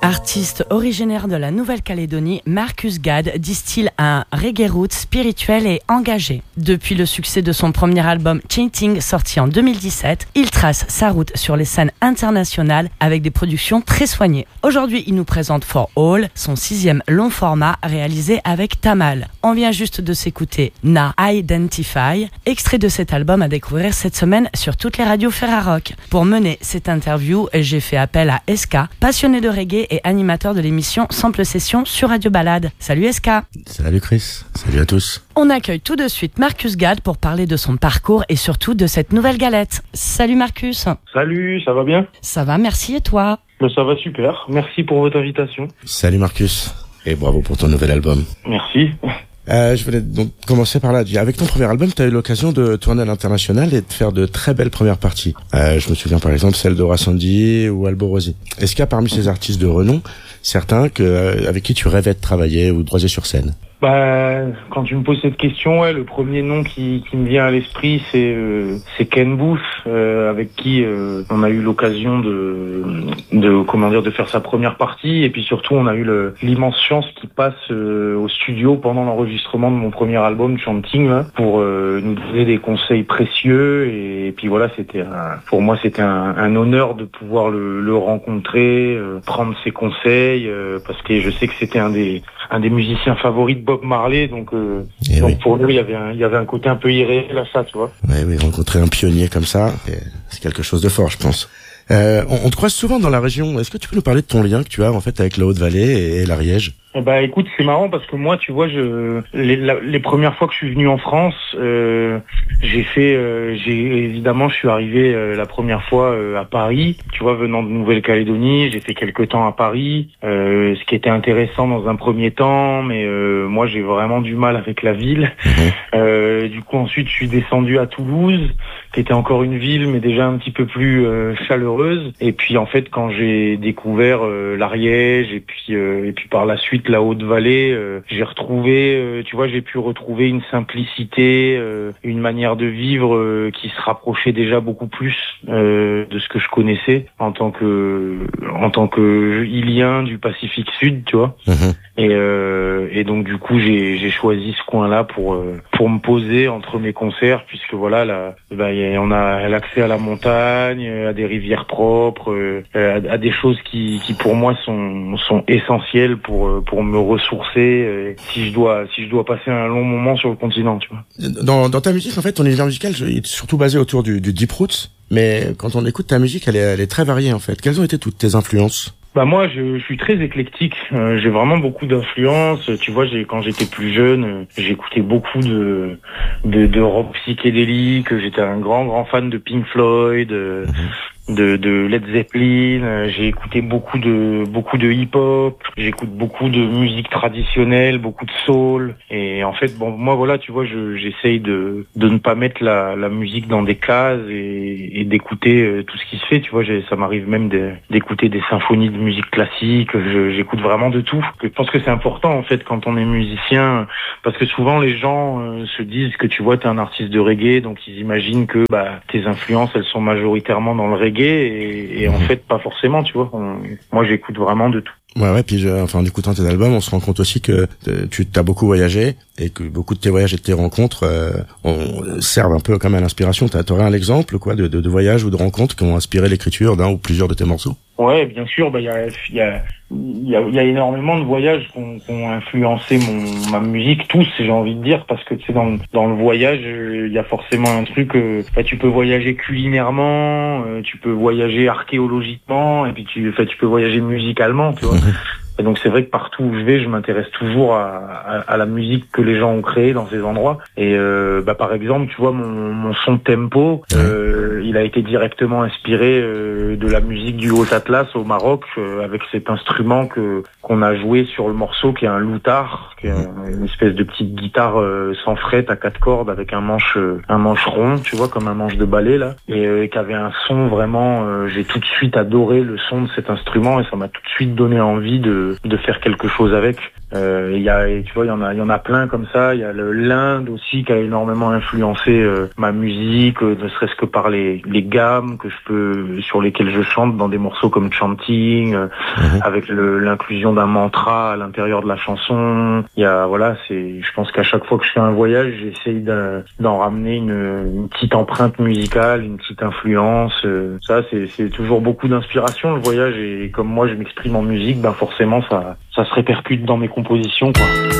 Artiste originaire de la Nouvelle-Calédonie, Marcus Gad distille un reggae roots spirituel et engagé. Depuis le succès de son premier album Chanting, sorti en 2017, il trace sa route sur les scènes internationales avec des productions très soignées. Aujourd'hui, il nous présente For All, son 6e long format réalisé avec Tamal. On vient juste de s'écouter Na Identify, extrait de cet album à découvrir cette semaine sur toutes les radios Ferrarock. Pour mener cette interview, j'ai fait appel à Eska, passionné de reggae et animateur de l'émission Sample Session sur Radio Balade. Salut Eska. Salut Chris, salut à tous. On accueille tout de suite Marcus Gad pour parler de son parcours et surtout de cette nouvelle galette. Salut Marcus. Salut, ça va bien ? Ça va, merci, et toi ? Ça va super, merci pour votre invitation. Salut Marcus, et bravo pour ton nouvel album. Merci. Je voulais donc commencer par là. Avec ton premier album, tu as eu l'occasion de tourner à l'international et de faire de très belles premières parties. Je me souviens par exemple celle de Sandy ou Alborosi. Est-ce qu'il y a parmi ces artistes de renom certains avec qui tu rêvais de travailler ou de croiser sur scène ? Quand tu me poses cette question, le premier nom qui me vient à l'esprit, c'est Ken Booth, avec qui on a eu l'occasion de faire sa première partie, et puis surtout on a eu l'immense chance qu'il passe au studio pendant l'enregistrement de mon premier album Chanting là, pour nous donner des conseils précieux, et puis voilà, pour moi c'était un honneur de pouvoir le rencontrer, prendre ses conseils, parce que je sais que c'était un des musiciens favoris de Bob Marley, donc pour nous il y avait un côté un peu irréel à ça, tu vois. Oui, rencontrer un pionnier comme ça, c'est quelque chose de fort, je pense. On te croise souvent dans la région. Est-ce que tu peux nous parler de ton lien que tu as en fait avec la Haute-Vallée et l'Ariège ? Écoute, c'est marrant parce que moi, tu vois, les premières fois que je suis venu en France, évidemment, je suis arrivé la première fois à Paris, tu vois, venant de Nouvelle-Calédonie, j'ai fait quelques temps à Paris, ce qui était intéressant dans un premier temps, mais moi, j'ai vraiment du mal avec la ville. Du coup, ensuite, je suis descendu à Toulouse, qui était encore une ville, mais déjà un petit peu plus chaleureuse. Et puis, en fait, quand j'ai découvert l'Ariège et puis par la suite la Haute-Vallée, j'ai pu retrouver une simplicité, une manière de vivre qui se rapprochait déjà beaucoup plus de ce que je connaissais en tant que Ilien du Pacifique Sud, tu vois. Et donc du coup j'ai choisi ce coin-là pour me poser entre mes concerts, puisque voilà on a l'accès à la montagne, à des rivières propres, à des choses qui pour moi sont essentielles pour me ressourcer si je dois passer un long moment sur le continent, tu vois. Dans ta musique, en fait, ton univers musical est surtout basé autour du deep roots, mais quand on écoute ta musique, elle est très variée en fait. Quelles ont été toutes tes influences ? Moi, je suis très éclectique. J'ai vraiment beaucoup d'influences. Tu vois, quand j'étais plus jeune, j'écoutais beaucoup de rock psychédélique. J'étais un grand fan de Pink Floyd, de Led Zeppelin. J'ai écouté beaucoup de hip-hop. J'écoute beaucoup de musique traditionnelle, beaucoup de soul. Et en fait, moi voilà, tu vois, j'essaye de ne pas mettre la musique dans des cases et d'écouter tout ce qui se fait. Tu vois, ça m'arrive même d'écouter des symphonies de musique classique. J'écoute vraiment de tout. Je pense que c'est important en fait quand on est musicien, parce que souvent les gens se disent que tu vois, t'es un artiste de reggae, donc ils imaginent que tes influences elles sont majoritairement dans le reggae. Et en fait pas forcément, tu vois. Moi j'écoute vraiment de tout. Ouais, puis en écoutant tes albums, on se rend compte aussi que tu t'as beaucoup voyagé et que beaucoup de tes voyages et de tes rencontres servent un peu comme à l'inspiration. T'aurais un exemple de voyages ou de rencontres qui ont inspiré l'écriture d'un ou plusieurs de tes morceaux ? Ouais, bien sûr. Il y a énormément de voyages qui ont influencé ma musique, tous, j'ai envie de dire, parce que tu sais, dans le voyage, il y a forcément un truc. Tu peux voyager culinairement, tu peux voyager archéologiquement, et puis tu peux voyager musicalement, tu vois. Et donc c'est vrai que partout où je vais, je m'intéresse toujours à la musique que les gens ont créée dans ces endroits. Et par exemple, tu vois, mon son de tempo, il a été directement inspiré de la musique du Haut Atlas au Maroc, avec cet instrument qu'on a joué sur le morceau, qui est un loutard, qui est une espèce de petite guitare sans fret à 4 cordes avec un manche rond, tu vois, comme un manche de ballet là, et qui avait un son vraiment. J'ai tout de suite adoré le son de cet instrument et ça m'a tout de suite donné envie de faire quelque chose avec. Il y a, tu vois, il y en a plein comme ça. Il y a l'Inde aussi qui a énormément influencé ma musique, ne serait-ce que par les gammes sur lesquelles je chante dans des morceaux comme Chanting, avec l'inclusion d'un mantra à l'intérieur de la chanson. Il y a, voilà, je pense qu'à chaque fois que je fais un voyage, j'essaye d'en ramener une petite empreinte musicale, une petite influence. Ça, c'est toujours beaucoup d'inspiration, le voyage, et comme moi je m'exprime en musique, ben forcément ça se répercute dans mes compositions, quoi.